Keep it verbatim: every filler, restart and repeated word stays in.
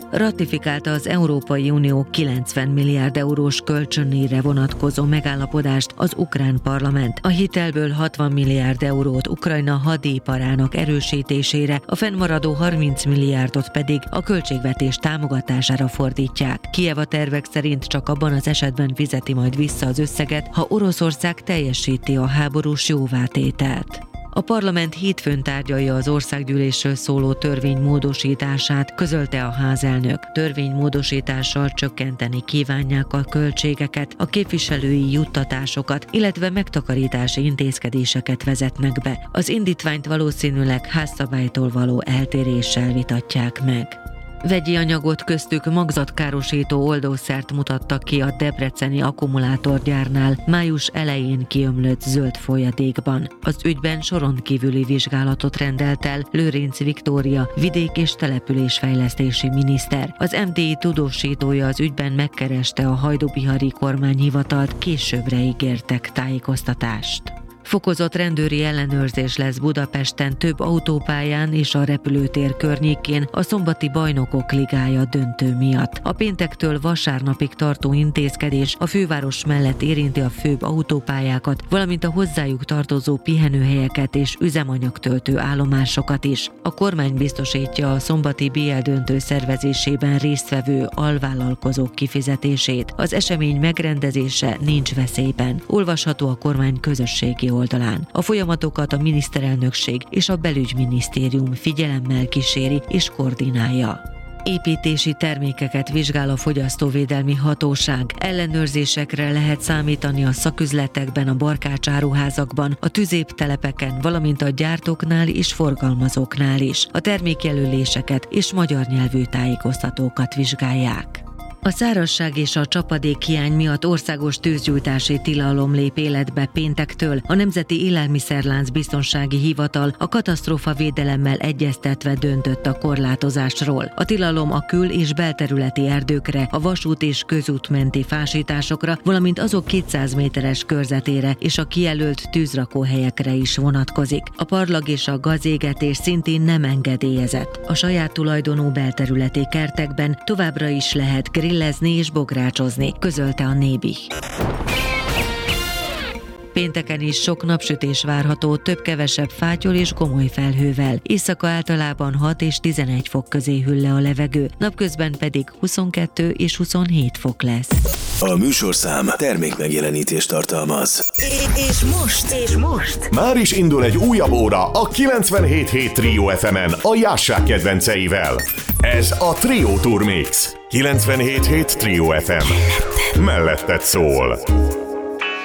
ratifikálta az Európai Unió kilencven milliárd eurós kölcsönére vonatkozó megállapodást az ukrán parlament. A hitelből hatvan milliárd eurót Ukrajna hadiiparának erősítésére, a fennmaradó harminc milliárdot pedig a költségvetés támogatására fordítják. Kijev a tervek szerint csak abban az esetben fizeti majd vissza az összeget, ha Oroszország teljesíti a háborús jóvátételt. A parlament hétfőn tárgyalja az országgyűlésről szóló törvény módosítását, közölte a házelnök. Törvénymódosítással csökkenteni kívánják a költségeket, a képviselői juttatásokat, illetve megtakarítási intézkedéseket vezetnek be. Az indítványt valószínűleg házszabálytól való eltéréssel vitatják meg. Vegyi anyagot, köztük magzatkárosító oldószert mutattak ki a debreceni akkumulátorgyárnál május elején kiömlött zöld folyadékban. Az ügyben soron kívüli vizsgálatot rendelt el Lőrinc Viktória, vidék- és településfejlesztési miniszter. Az em dé i tudósítója az ügyben megkereste a hajdúbihari kormányhivatalt, későbbre ígértek tájékoztatást. Fokozott rendőri ellenőrzés lesz Budapesten több autópályán és a repülőtér környékén a szombati Bajnokok Ligája döntő miatt. A péntektől vasárnapig tartó intézkedés a főváros mellett érinti a főbb autópályákat, valamint a hozzájuk tartozó pihenőhelyeket és üzemanyagtöltő állomásokat is. A kormány biztosítja a szombati bé el döntő szervezésében résztvevő alvállalkozók kifizetését. Az esemény megrendezése nincs veszélyben. Olvasható a kormány közösségi oldalán. A folyamatokat a miniszterelnökség és a belügyminisztérium figyelemmel kíséri és koordinálja. Építési termékeket vizsgál a Fogyasztóvédelmi Hatóság. Ellenőrzésekre lehet számítani a szaküzletekben, a barkácsáruházakban, a tüzéptelepeken, valamint a gyártóknál és forgalmazóknál is. A termékjelöléseket és magyar nyelvű tájékoztatókat vizsgálják. A szárazság és a csapadékhiány miatt országos tűzgyújtási tilalom lép életbe péntektől. A Nemzeti Élelmiszerlánc Biztonsági Hivatal a katasztrófavédelemmel egyeztetve döntött a korlátozásról. A tilalom a kül- és belterületi erdőkre, a vasút és közút menti fásításokra, valamint azok kétszáz méteres körzetére és a kijelölt tűzrakóhelyekre is vonatkozik. A parlag és a gazégetés szintén nem engedélyezett. A saját tulajdonú belterületi kertekben továbbra is lehet grillezni és bográcsozni, közölte a Nébi. Pénteken is sok napsütés várható, több-kevesebb fátyol és gomoly felhővel. Éjszaka általában hat és tizenegy fok közé hűl le a levegő, napközben pedig huszonkettő és huszonhét fok lesz. A műsorszám termékmegjelenítést tartalmaz. És most, és most már is indul egy újabb óra a kilencvenhét hét Trio ef emen a Jássák kedvenceivel. Ez a Trio Tour Mix. kilencvenhét hét Trio ef em. Melletted szól.